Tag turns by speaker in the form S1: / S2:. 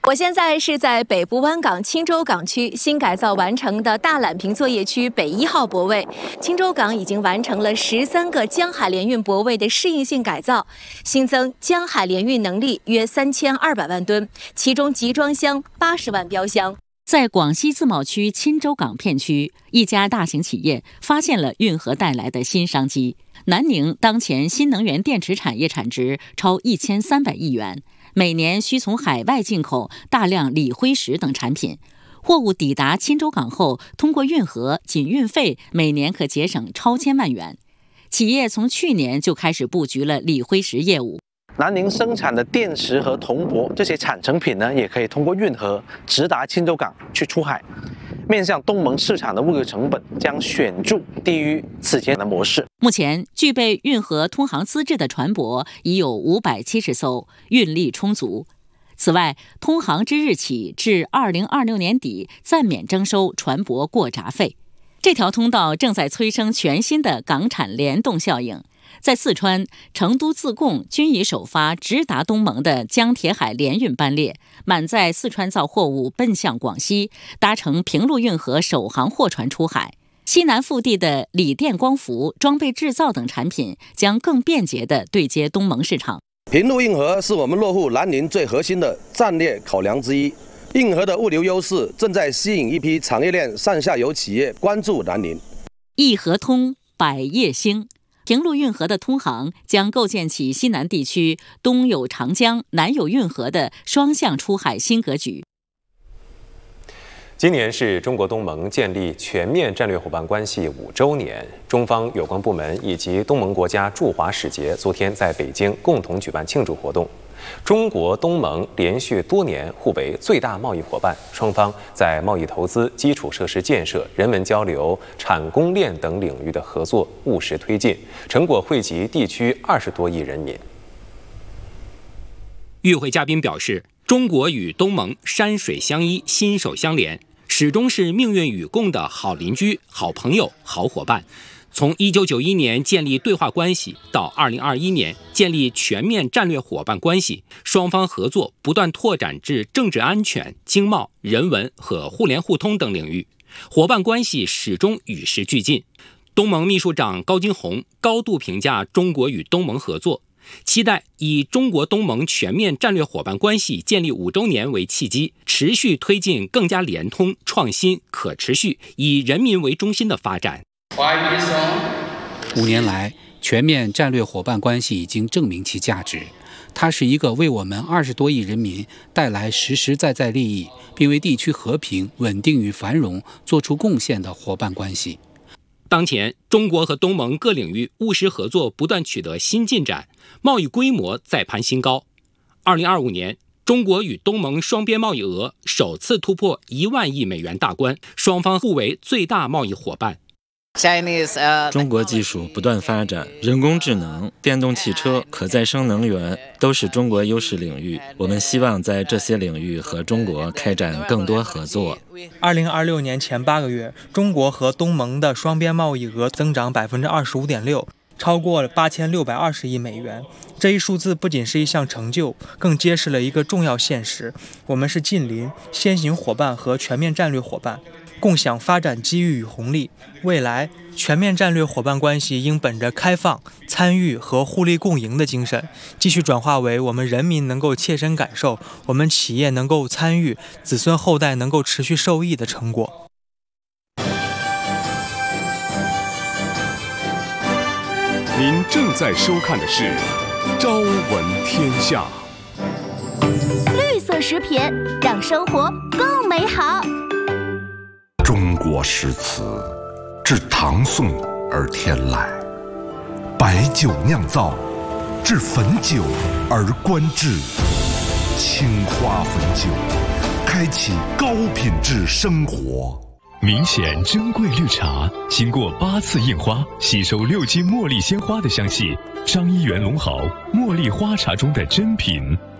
S1: 我现在是在北部湾港青洲港区新改造完成的大揽坪作业区北1号泊位。青洲港已经完成了13个江海联运泊位的适应性改造，新增江海联运能力约3200万吨，其中集装箱80万标箱。
S2: 在广西自贸区钦州港片区，一家大型企业发现了运河带来的新商机。南宁当前新能源电池产业产值超1300亿元。每年需从海外进口大量锂灰石等产品，货物抵达钦州港后，通过运河，仅运费每年可节省超千万元。企业从去年就开始布局了锂灰石业务。
S3: 南宁生产的电池和铜箔这些产成品呢，也可以通过运河直达钦州港去出海。面向东盟市场的物流成本将显著低于此前的模式。
S2: 目前，具备运河通航资质的船舶已有570艘，运力充足。此外，通航之日起至2026年底暂免征收船舶过闸费。这条通道正在催生全新的港产联动效应。在四川、成都自贡均已首发直达东盟的江铁海联运班列，满载四川造货物奔向广西，搭乘平陆运河首航货船出海。西南腹地的锂电光伏、装备制造等产品将更便捷地对接东盟市场。
S4: 平陆运河是我们落户南宁最核心的战略考量之一，运河的物流优势正在吸引一批产业链上下游企业关注南宁。
S2: 一河通，百业兴。平陆运河的通航将构建起西南地区东有长江、南有运河的双向出海新格局。
S5: 今年是中国东盟建立全面战略伙伴关系5周年，中方有关部门以及东盟国家驻华使节昨天在北京共同举办庆祝活动。中国东盟连续多年互为最大贸易伙伴，双方在贸易投资、基础设施建设、人文交流、产供链等领域的合作务实推进，成果惠及地区20多亿人民。
S6: 与会嘉宾表示，中国与东盟山水相依、心手相连，始终是命运与共的好邻居、好朋友、好伙伴。从1991年建立对话关系到2021年建立全面战略伙伴关系，双方合作不断拓展至政治安全、经贸、人文和互联互通等领域，伙伴关系始终与时俱进。东盟秘书长高金洪高度评价中国与东盟合作，期待以中国东盟全面战略伙伴关系建立5周年为契机，持续推进更加联通、创新、可持续、以人民为中心的发展。
S7: 5年来，全面战略伙伴关系已经证明其价值。它是一个为我们20多亿人民带来实实在在利益，并为地区和平、稳定与繁荣做出贡献的伙伴关系。
S6: 当前，中国和东盟各领域务实合作不断取得新进展，贸易规模再攀新高。2025年，中国与东盟双边贸易额首次突破1万亿美元大关，双方互为最大贸易伙伴。
S8: 中国技术不断发展，人工智能、电动汽车、可再生能源都是中国优势领域。我们希望在这些领域和中国开展更多合作。
S9: 2026年前8个月，中国和东盟的双边贸易额增长25.6%，超过了8620亿美元。这一数字不仅是一项成就，更揭示了一个重要现实：我们是近邻、先行伙伴和全面战略伙伴，共享发展机遇与红利。未来，全面战略伙伴关系应本着开放、参与和互利共赢的精神，继续转化为我们人民能够切身感受，我们企业能够参与，子孙后代能够持续受益的成果。
S10: 您正在收看的是《朝闻天下》。
S11: 绿色食品让生活更美好。
S12: 中国诗词自唐宋而天来，白酒酿造，至汾酒而观致，青花汾酒，开启高品质生活。
S13: 明显珍贵绿茶，经过8次印花，吸收6斤茉莉鲜花的香气，张一元龙毫茉莉花茶中的珍品。